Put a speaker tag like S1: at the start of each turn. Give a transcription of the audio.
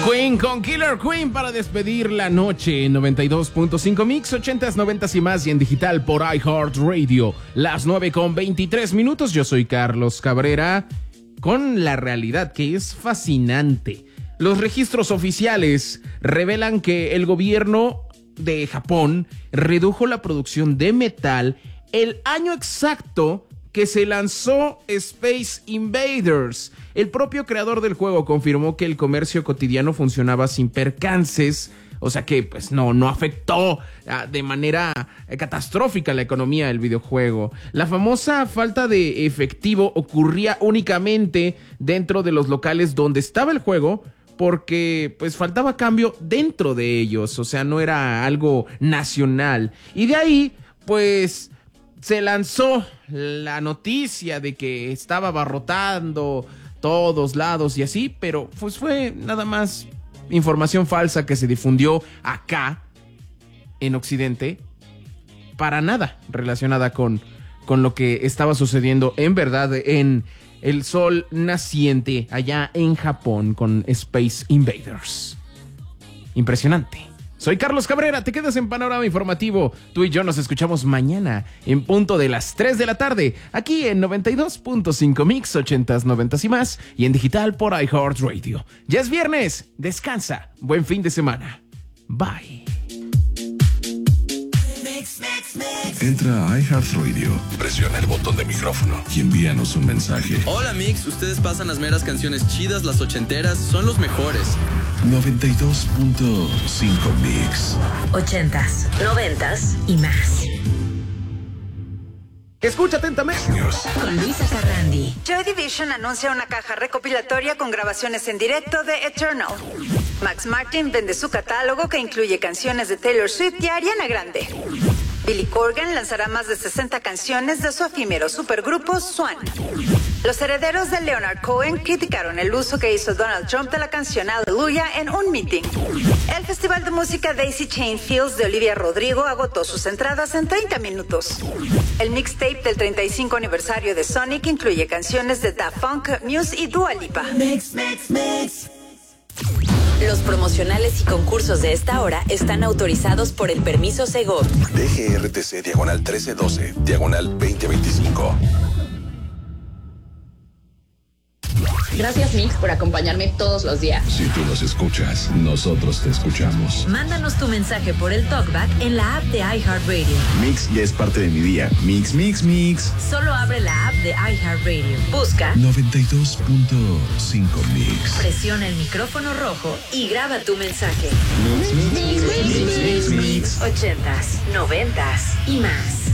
S1: Queen con Killer Queen para despedir la noche en 92.5 Mix, 80s, 90s y más, y en digital por iHeartRadio. Las 9:23. Yo soy Carlos Cabrera con la realidad que es fascinante. Los registros oficiales revelan que el gobierno de Japón redujo la producción de metal el año exacto que se lanzó Space Invaders. El propio creador del juego confirmó que el comercio cotidiano funcionaba sin percances, o sea que pues no afectó de manera catastrófica la economía del videojuego. La famosa falta de efectivo ocurría únicamente dentro de los locales donde estaba el juego, porque pues faltaba cambio dentro de ellos, o sea, no era algo nacional. Y de ahí pues se lanzó la noticia de que estaba abarrotando todos lados y así, pero pues fue nada más información falsa que se difundió acá en Occidente, para nada relacionada con lo que estaba sucediendo en verdad en el sol naciente allá en Japón con Space Invaders. Impresionante. Soy Carlos Cabrera, te quedas en Panorama Informativo. Tú y yo nos escuchamos mañana en punto de las 3 de la tarde, aquí en 92.5 Mix, 80s, 90s y más, y en digital por iHeartRadio. Ya es viernes, descansa, buen fin de semana. Bye.
S2: Entra a iHeartRadio, presiona el botón de micrófono y envíanos un mensaje.
S3: Hola Mix, ustedes pasan las meras canciones chidas, las ochenteras, son los mejores.
S2: 92.5 Mix.
S4: 80s, 90s y más.
S1: Escucha atentamente.
S4: Con Luisa Carrandi.
S5: Joy Division anuncia una caja recopilatoria con grabaciones en directo de Eternal. Max Martin vende su catálogo que incluye canciones de Taylor Swift y Ariana Grande. Billy Corgan lanzará más de 60 canciones de su efímero supergrupo Swan. Los herederos de Leonard Cohen criticaron el uso que hizo Donald Trump de la canción Hallelujah en un meeting. El Festival de Música Daisy Chain Fields de Olivia Rodrigo agotó sus entradas en 30 minutos. El mixtape del 35 aniversario de Sonic incluye canciones de Daft Punk, Muse y Dua Lipa.
S4: Mix. Los promocionales y concursos de esta hora están autorizados por el permiso Segov.
S2: DGRTC /1312 /2025.
S6: Gracias, Mix, por acompañarme todos los días.
S2: Si tú nos escuchas, nosotros te escuchamos.
S4: Mándanos tu mensaje por el TalkBack en la app de iHeartRadio.
S2: Mix ya es parte de mi día. Mix.
S4: Solo abre la app de iHeartRadio. Busca
S2: 92.5 Mix.
S4: presiona el micrófono rojo y graba tu mensaje.
S2: Mix.
S4: 80s, 90s y más.